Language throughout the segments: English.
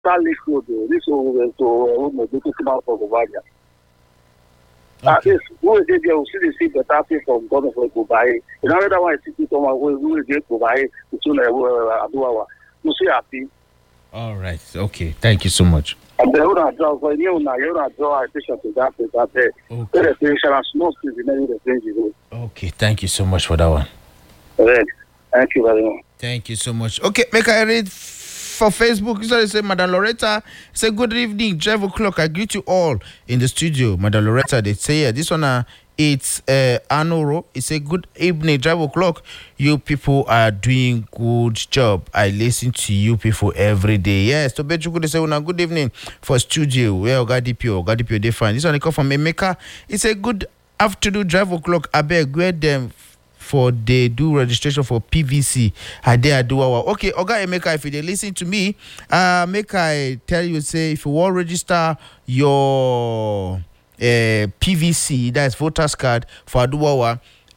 This road to come out for Govadia. At Okay. least, who is it? You see the better thing from government for Gobai. In another one, it's someone who will get Gobai to Aduawa. You see, happy. All right. Okay. Thank you so much. And the other draw for you now, you don't draw attention to that. There. Okay. The attention and small things in the things you do. Okay. Thank you so much for that one. Right. Thank you very much. Thank you so much. Okay, make I read for Facebook. So they say, Madam Loretta, say good evening, 12 o'clock. I greet you all in the studio. Madam Loretta, they say, yeah, this one, it's Anoro. It's a good evening, 12 o'clock. You people are doing good job. I listen to you people every day. Yes, to bet you could say, good evening for studio. Where Ogadipio, they find. This one, they come from Emeka. It's a good afternoon, 12 o'clock. I beg, where them for they do registration for PVC. Okay, Oga Emeka, if you listen to me, make I tell you, say, if you want to register your PVC, that's voters card for Aduwawa,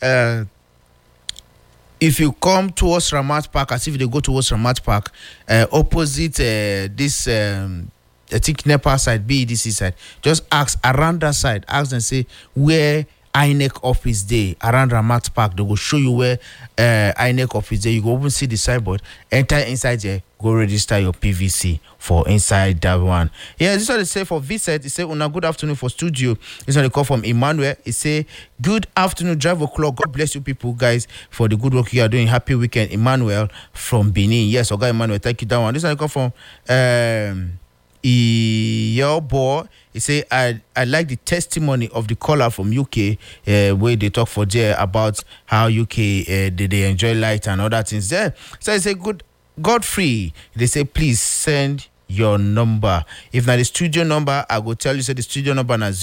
if you come towards Ramat Park, as if they go towards Ramat Park, opposite this, I think Nepal side, BEDC side, just ask around that side, ask and say where INEC office day around Ramat Park. They will show you where INEC office day. You go even see the signboard. Enter inside there. Go register your PVC for inside that one. Yeah, this is what they say for Vincent. They say, "Una good afternoon for studio." This is what they call from Emmanuel. He say, "Good afternoon, 12 o'clock. God bless you people, guys, for the good work you are doing. Happy weekend, Emmanuel from Benin." Yes, okay, Emmanuel. Thank you. That one. This is what they call from your boy. He say, I like the testimony of the caller from UK, where they talk for there about how UK they enjoy light and other things there. So I say, good Godfrey. They say, please send your number. If not the studio number, I will tell you. Say the studio number na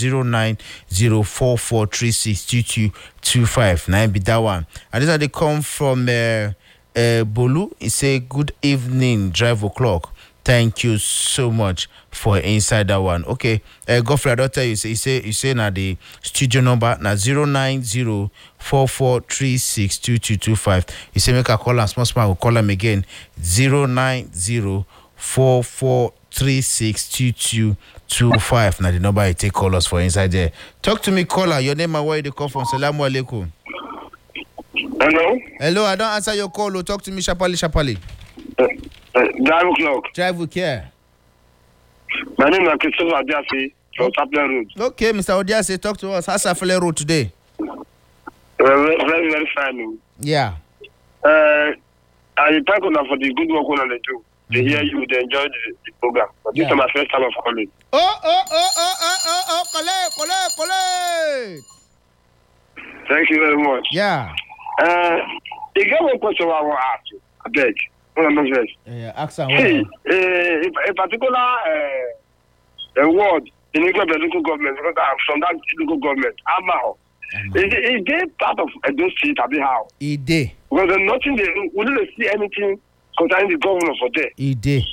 09044362225. Now be that one. And this how they come from Bolu. He say, good evening, 12 o'clock. Thank you so much for inside that one. Okay, Godfrey, I don't tell you. You say now the studio number na 09044362225. You say make a call and small will call them again 09044362225. Now the number I take callers for inside there. Talk to me, caller. Your name and where you call from. Salamu alaikum. Hello? Hello, I don't answer your call. Oh. Talk to me, Shapali. 9 o'clock. Drive with care. My name is Christopher Adiasi from Sapler Road. Okay, Mr. Odiase, talk to us. How's Sapler Road today? Very, very fine. Yeah. I thank you for the good work on the do. They hear you, they enjoy the program. But this is my first time of calling. Oh, Kole. Thank you very much. Yeah. You got one question I want to ask you. I beg. Yeah, accent. See, a particular word in the local government, because I'm from that local government, Amao. Is they part of those streets, how? Ide. Because there's nothing, we didn't see anything concerning the governor for there. Ide.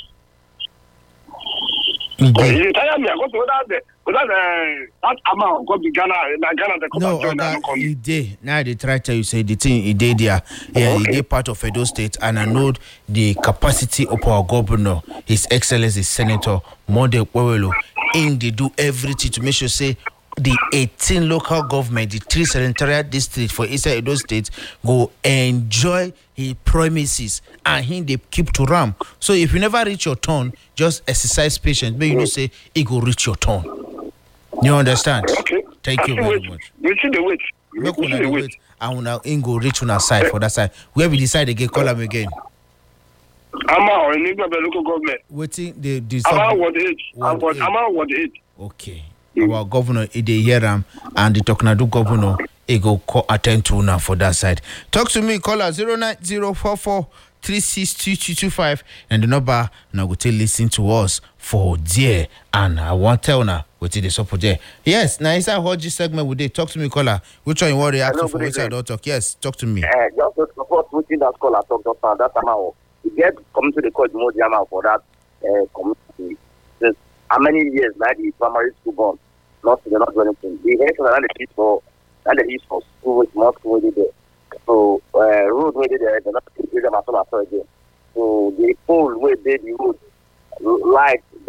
You tell me, I got to that amount, got to Ghana, the no, Ide. Now they try to say the thing Ide there. Yeah, okay. Ide part of Edo State, and I know the capacity of our governor, His Excellency Senator Monde Kwewelo, in they do everything to make sure say the 18 local government, the 3 senatorial districts for inside Edo State go enjoy his promises and him they keep to ram. So if you never reach your turn, just exercise patience. But you know say it go reach your turn. You understand? Okay. Thank you very much. We see the wait. Look on the wait. And una go reach on our side for that side. Where we decide again, call them again. Ama in the local government. Waiting the Ama what age? Okay. Our governor, they hear him, and the Toknadu governor, he go attend to now for that side. Talk to me, caller 09044362225, and the number now go to listen to us for there. And I want to tell now what the support there. Yes, now inside Hodge segment with they talk to me, caller. Which one you want to react to for which I don't talk? Yes, talk to me. Just to support within that caller talk just now. That amount you get come to the court more drama for that community. Since how many years now the primary school gone? Not doing anything. The health and the heat for school is not really there. So road where they are not taking them at all again. So the pole where they the road light